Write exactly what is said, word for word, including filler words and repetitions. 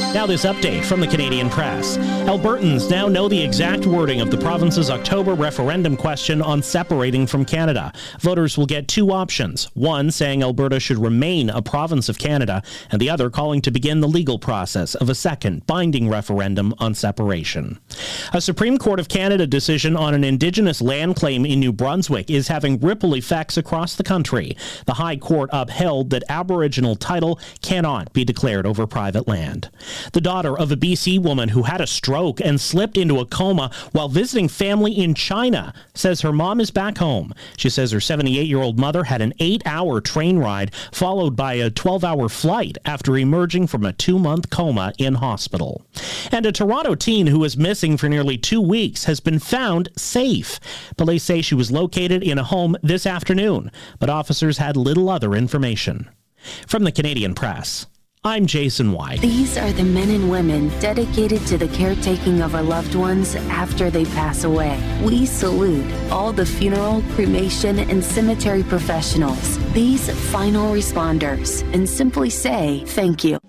Now this update from the Canadian Press. Albertans now know the exact wording of the province's October referendum question on separating from Canada. Voters will get two options, one saying Alberta should remain a province of Canada, and the other calling to begin the legal process of a second binding referendum on separation. A Supreme Court of Canada decision on an Indigenous land claim in New Brunswick is having ripple effects across the country. The High Court upheld that Aboriginal title cannot be declared over private land. The daughter of a B C woman who had a stroke and slipped into a coma while visiting family in China says her mom is back home. She says her seventy-eight-year-old mother had an eight-hour train ride followed by a twelve-hour flight after emerging from a two-month coma in hospital. And a Toronto teen who was missing for nearly two weeks has been found safe. Police say she was located in a home this afternoon, but officers had little other information. From the Canadian Press, I'm Jason White. These are the men and women dedicated to the caretaking of our loved ones after they pass away. We salute all the funeral, cremation, and cemetery professionals, these final responders, and simply say thank you.